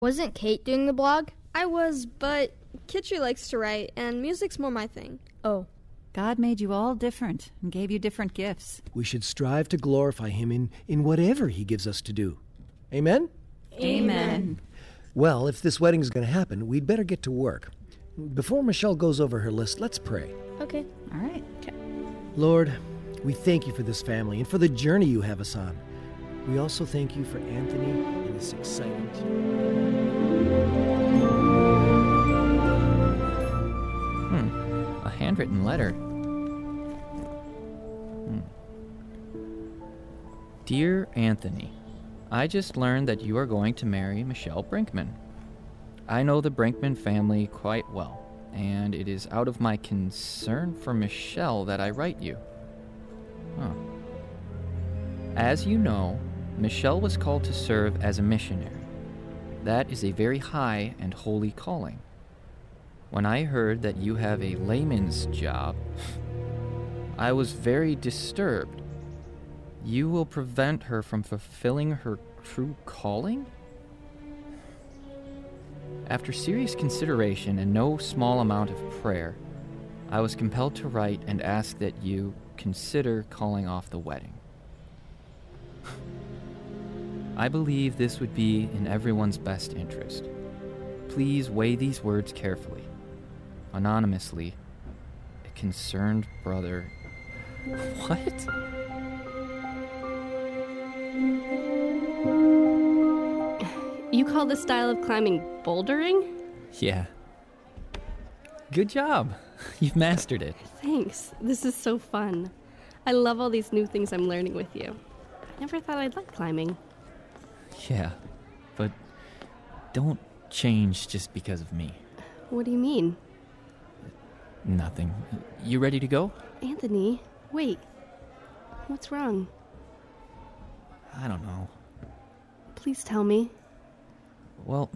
Wasn't Kate doing the blog? I was, but Kitri likes to write, and music's more my thing. Oh. God made you all different and gave you different gifts. We should strive to glorify him in whatever he gives us to do. Amen? Amen. Well, if this wedding is going to happen, we'd better get to work. Before Michelle goes over her list, let's pray. Okay. All right. Okay. Lord, we thank you for this family and for the journey you have us on. We also thank you for Anthony and this exciting A handwritten letter. Dear Anthony, I just learned that you are going to marry Michelle Brinkman. I know the Brinkman family quite well, and it is out of my concern for Michelle that I write you. As you know, Michelle was called to serve as a missionary. That is a very high and holy calling. When I heard that you have a layman's job, I was very disturbed. You will prevent her from fulfilling her true calling? After serious consideration and no small amount of prayer, I was compelled to write and ask that you consider calling off the wedding. I believe this would be in everyone's best interest. Please weigh these words carefully. Anonymously, a concerned brother. What? You call this style of climbing bouldering? Yeah. Good job. You've mastered it. Thanks. This is so fun. I love all these new things I'm learning with you. I never thought I'd like climbing. Yeah, but don't change just because of me. What do you mean? Nothing. You ready to go? Anthony, wait. What's wrong? I don't know. Please tell me. Well,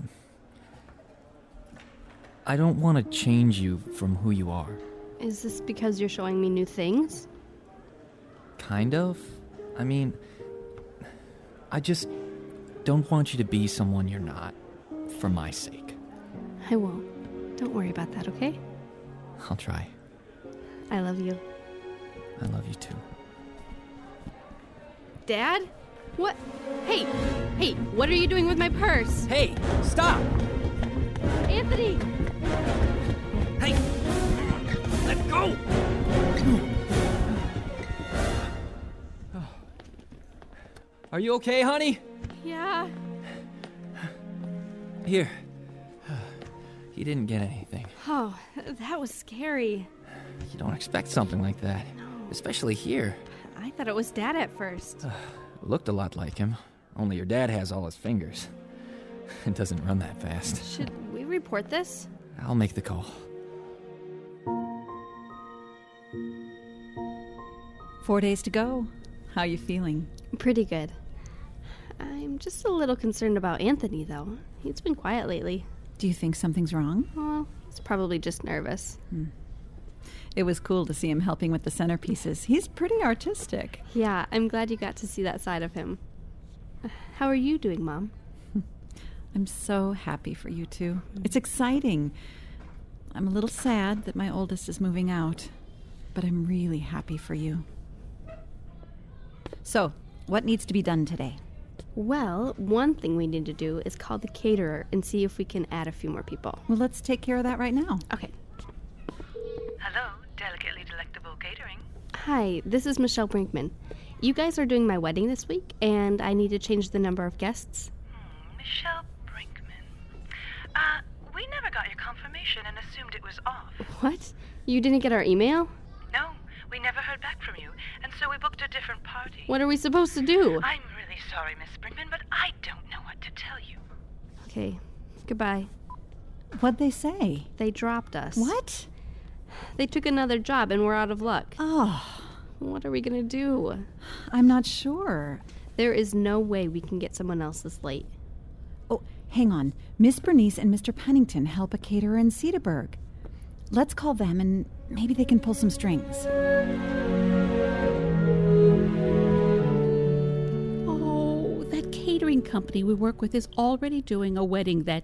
I don't want to change you from who you are. Is this because you're showing me new things? Kind of. I mean, I just don't want you to be someone you're not, for my sake. I won't. Don't worry about that, okay? I'll try. I love you. I love you too. Dad? What? Hey, what are you doing with my purse? Hey, stop! Anthony! Hey! Let go! Are you okay, honey? Yeah. Here. He didn't get anything. Oh, that was scary. You don't expect something like that. No. Especially here. I thought it was Dad at first. Looked a lot like him. Only your dad has all his fingers. It doesn't run that fast. Should we report this? I'll make the call. 4 days to go. How you feeling? Pretty good. I'm just a little concerned about Anthony, though. He's been quiet lately. Do you think something's wrong? Well, he's probably just nervous. It was cool to see him helping with the centerpieces. He's pretty artistic. Yeah, I'm glad you got to see that side of him. How are you doing, Mom? I'm so happy for you two. It's exciting. I'm a little sad that my oldest is moving out, but I'm really happy for you. So, what needs to be done today? Well, one thing we need to do is call the caterer and see if we can add a few more people. Well, let's take care of that right now. Okay. Hello, Delicately Delectable Catering. Hi, this is Michelle Brinkman. You guys are doing my wedding this week, and I need to change the number of guests. Michelle Brinkman. We never got your confirmation and assumed it was off. What? You didn't get our email? No, we never heard back from you, and so we booked a different party. What are we supposed to do? I'm really sorry, Miss Brinkman, but I don't know what to tell you. Okay, goodbye. What'd they say? They dropped us. What? They took another job and we're out of luck. Oh, What are we gonna do? I'm not sure. There is no way we can get someone else this late. Oh, hang on. Miss Bernice and Mr. Pennington help a caterer in Cedarburg. Let's call them and maybe they can pull some strings. Oh, that caterer catering company we work with is already doing a wedding that